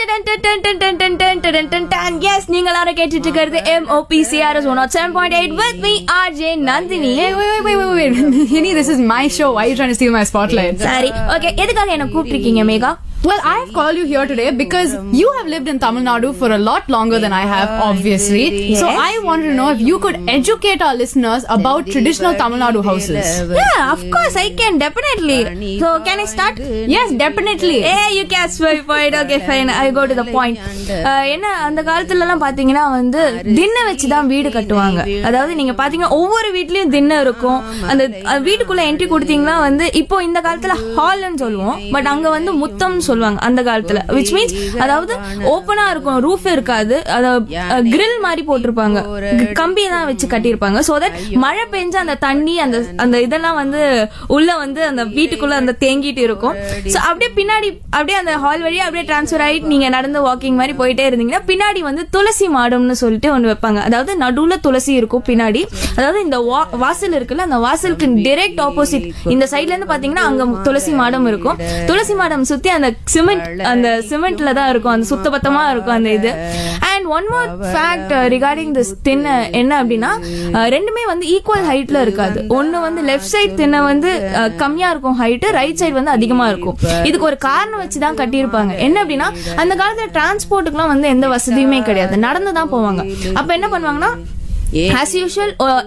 Yes, நீங்க எல்லாரும் கேட்டுட்டு இருக்கிறது MOPCRS 107.8 with me RJ Nandini. Wait. Hini, this is my show. Why are you trying to steal my spotlight? Sorry. Okay, எதுக்காக என்ன கூப்பிட்டிருக்கீங்க Megha? Well, I have called you here today because you have lived in Tamil Nadu for a lot longer than I have, obviously. Yes. So I wanted to know if you could educate our listeners about traditional Tamil Nadu houses. Yeah, of course I can, definitely. So can I start? Yes, definitely. Hey, you can swipe it. Okay, fine. I go to the point. என்ன அந்த காலத்துல எல்லாம் பாத்தீங்கன்னா வந்து திண்ணை வச்சுதான் வீடு கட்டுவாங்க. அதாவது நீங்க பாத்தீங்கன்னா ஒவ்வொரு வீட்லயும் திண்ணை இருக்கும். அந்த வீட்டுக்குள்ள என்ட்ரி கொடுத்தீங்கன்னா வந்து இப்போ இந்த காலத்துல ஹால்னு சொல்லுவோம், பட் அங்க வந்து முத்தம் சொல்லுவாங்க அந்த காலத்துல, which means அதாவது ஓபனா இருக்கும், ரூஃப் இருக்காது, கிரில் மாதிரி போட்டிருப்பாங்க, கம்பி தான் வச்சு கட்டியிருப்பாங்க. சோ தட் மழை பெஞ்ச அந்த தண்ணி அந்த இதெல்லாம் வந்து உள்ள வந்து அந்த வீட்டுக்குள்ள அந்த தேங்கிட்டு இருக்கும். சோ அப்படியே பின்னாடி அப்படியே அந்த ஹால் வழியா அப்படியே டிரான்ஸ்பர் ஆயிட்டு நீங்க நடந்து வாக்கிங் மாதிரி போயிட்டே இருந்தீங்கன்னா பின்னாடி வந்து துளசி மாடம்னு சொல்லிட்டு ஒண்ணு வைப்பாங்க. அதாவது நடுவுல துளசி இருக்கும் பின்னாடி. அதாவது இந்த வாசல் இருக்குல்ல, அந்த வாசலுக்கு டைரக்ட் ஆப்போசிட் இந்த சைட்ல இருந்து பாத்தீங்கன்னா அங்க துளசி மாடம் இருக்கும். துளசி மாடம் சுத்தி அந்த சிமெண்ட்ல தான் இருக்கும், அந்த சுத்தபத்தமா இருக்கும் அந்த இது. And one more fact regarding this திண்ணை என்ன அப்படின்னா, ரெண்டுமே வந்து ஈக்குவல் ஹைட்ல இருக்காது. ஒன்னு வந்து லெஃப்ட் சைட் திண்ணை வந்து கம்மியா இருக்கும் ஹைட், ரைட் சைடு வந்து அதிகமா இருக்கும். இதுக்கு ஒரு காரணம் வச்சுதான் கட்டியிருப்பாங்க. என்ன அப்படின்னா அந்த காலத்துல டிரான்ஸ்போர்ட்டுக்குலாம் வந்து எந்த வசதியுமே கிடையாது, நடந்துதான் போவாங்க. அப்ப என்ன பண்ணுவாங்கன்னா ஆஸ் யூஷுவல்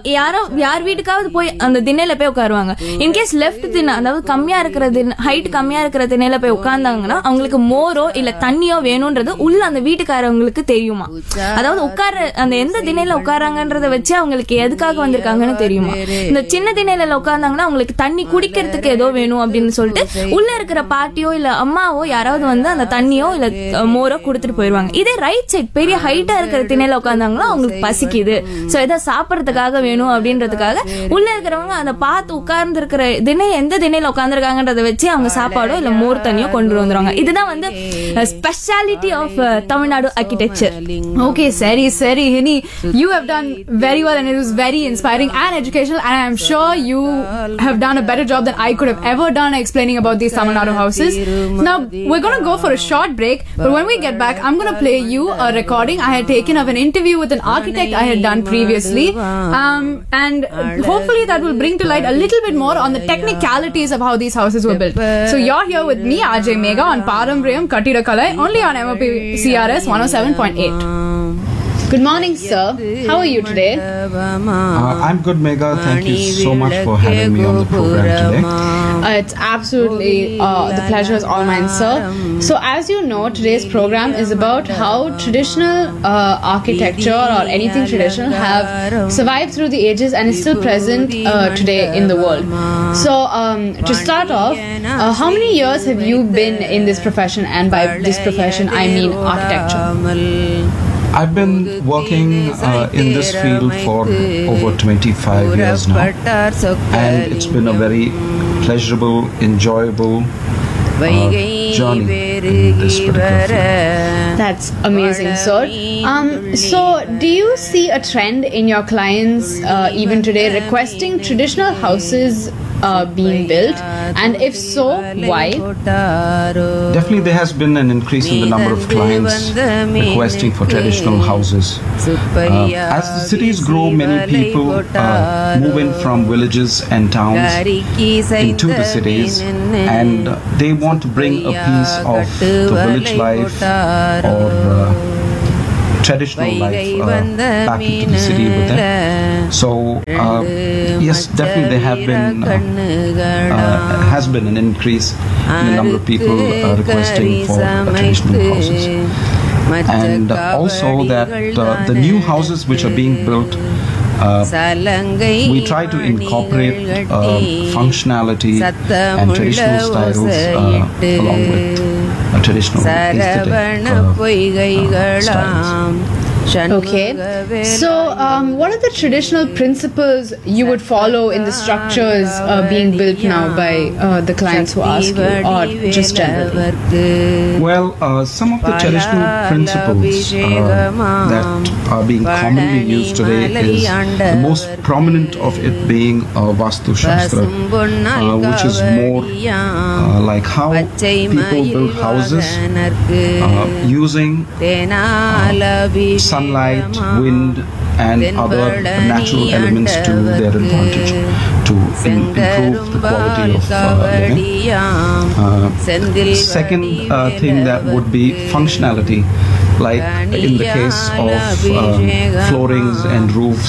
யார் வீட்டுக்காவது போய் அந்த திண்ணையில போய் உட்காருவாங்க. இன்கேஸ் லெஃப்ட் திண்ணை, அதாவது கம்மியா இருக்கிற ஹைட் கம்மியா இருக்கிற திண்ணையில போய் உட்கார்ந்தாங்கன்னா அவங்களுக்கு மோரோ இல்ல தண்ணியோ வேணும்ன்றது உள்ள அந்த வீட்டுக்காரவங்களுக்கு தெரியுமா. அதாவது உட்கார அந்த எந்த திண்ணையில உட்காராங்கன்றத வச்சு அவங்களுக்கு எதுக்காக வந்திருக்காங்கன்னு தெரியுமா. இந்த சின்ன திண்ணையில உட்கார்ந்தாங்கன்னா அவங்களுக்கு தண்ணி குடிக்கிறதுக்கு ஏதோ வேணும் அப்படின்னு சொல்லிட்டு உள்ள இருக்கிற பாட்டியோ இல்ல அம்மாவோ யாராவது வந்து அந்த தண்ணியோ இல்ல மோரோ கொடுத்துட்டு போயிருவாங்க. இதே ரைட் சைட் பெரிய ஹைட்டா இருக்கிற திண்ணையில உட்கார்ந்தாங்கன்னா அவங்களுக்கு பசிக்குது, எதை சாப்பிடறதுக்காக வேணும் அப்படின்றதுக்காக உள்ள இருக்கிறவங்க அந்த பார்த்து உட்கார்ந்து இருக்கிற திணை எந்த திணையில உட்கார்ந்துருக்காங்கன்றத வச்சு அவங்க சாப்பாடோ இல்ல மோர் தண்ணியோ கொண்டு வந்துருவாங்க. இதுதான் வந்து speciality of Tamil Nadu architecture. Okay, சரி Hini, you have done very well and it was very inspiring and educational, and I am sure you have done a better job than I could have ever done explaining about these Tamil Nadu houses. Now we're going to go for a short break, but when we get back I'm going to play you a recording I had taken of an interview with an architect I had done previously, and hopefully that will bring to light a little bit more on the technicalities of how these houses were built. So you're here with me, RJ Megha, on Parambriyam Kattidakalai, only on MOPCRS 107.8. Good morning, sir. How are you today? I'm good, Megha. Thank you so much for having me on the program today. It's absolutely the pleasure is all mine, sir. So as you know, today's program is about how traditional architecture or anything traditional have survived through the ages and is still present today in the world. So to start off, how many years have you been in this profession? And by this profession I mean architecture. I've been working in this field for over 25 years now, and it's been a very pleasurable, enjoyable journey in this particular field. That's amazing, sir. So do you see a trend in your clients even today requesting traditional houses being built, and if so, why? Definitely there has been an increase in the number of clients requesting for traditional houses. As the cities grow, many people move in from villages and towns into the cities, and they want to bring a piece of the village life or traditional life back into the city with them. So yes, definitely there have been has been an increase in the number of people requesting for traditional houses, and also that the new houses which are being built, we try to incorporate functionality and traditional styles along with traditional aesthetic styles. Okay. So, what are the traditional principles you would follow in the structures being built now by the clients who ask you, or just generally? Well, some of the traditional principles that are being commonly used today is the most prominent of it being Vastu Shastra, which is more like how people build houses using sunlight, wind, and other natural elements to their advantage to improve the quality of living. Second thing that would be functionality, like in the case of floorings and roofs,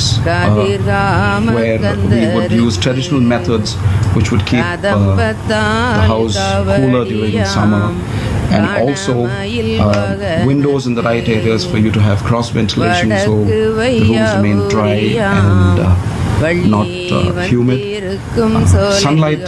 where we would use traditional methods which would keep the house cooler during summer. And also windows in the right areas for you to have cross ventilation so the rooms remain dry and not humid. Sunlight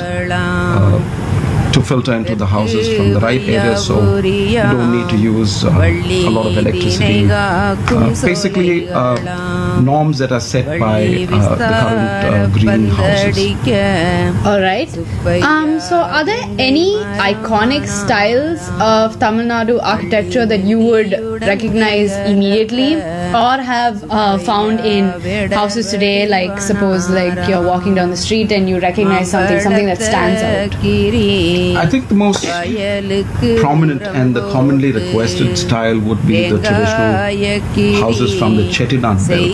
to filter into the houses from the right areas so you don't need to use a lot of electricity. Basically norms that are set by the current greenhouses. All right. So are there any iconic styles of Tamil Nadu architecture that you would recognize immediately or have found in houses today, like suppose like you're walking down the street and you recognize something that stands out? I think the most prominent and the commonly requested style would be the traditional houses from the Chettinad belt.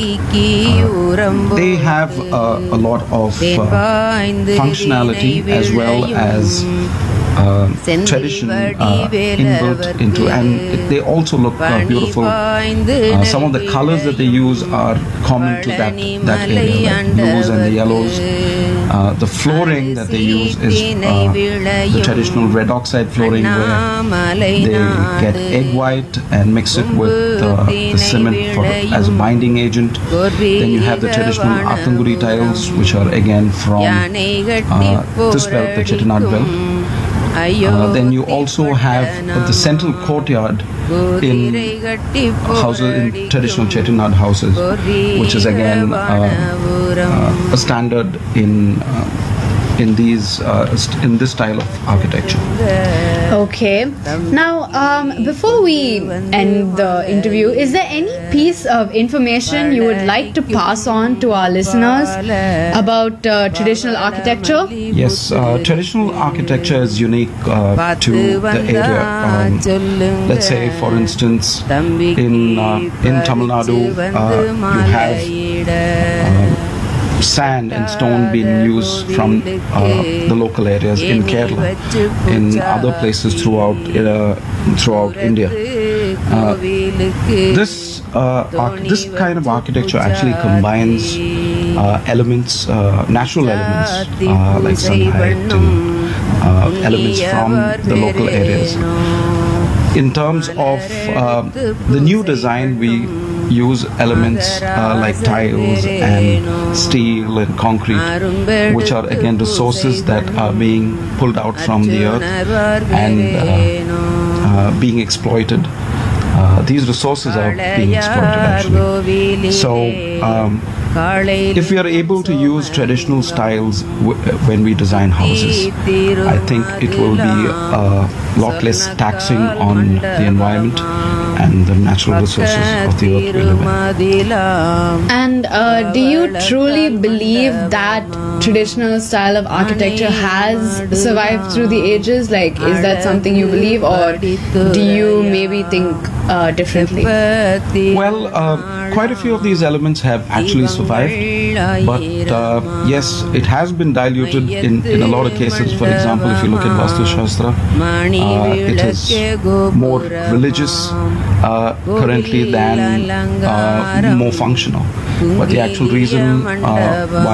They have a lot of functionality as well as tradition inbuilt into, and they also look beautiful. Some of the colors that they use are common to that area, like blues and the yellows. The flooring that they use is the traditional red oxide flooring, where they get egg white and mix it with the cement as a binding agent. Then you have the traditional Athanguri tiles, which are again from this belt, the Chettinad belt. Then you also have the central courtyard in houses, in traditional Chettinad houses, which is again a standard in this style of architecture. Okay. Now, before we end the interview, is there any piece of information you would like to pass on to our listeners about traditional architecture? Yes, traditional architecture is unique to the area. Let's say, for instance, in Tamil Nadu, you have sand and stone being used from the local areas in Kerala, in other places throughout India. This kind of architecture actually combines elements, natural elements like sunlight and elements from the local areas. In terms of the new design, we use elements like tiles and steel and concrete, which are again resources that are being pulled out from the earth and being exploited. These resources are being exploited actually. So if we are able to use traditional styles when we design houses, I think it will be a lot less taxing on the environment and the natural resources of the earth we live in. And do you truly believe that traditional style of architecture has survived through the ages? Like, is that something you believe, or do you maybe think differently? Well, quite a few of these elements have actually survived, but yes, it has been diluted in a lot of cases. For example, if you look at Vastu Shastra, it is more religious currently than more functional. But the actual reason why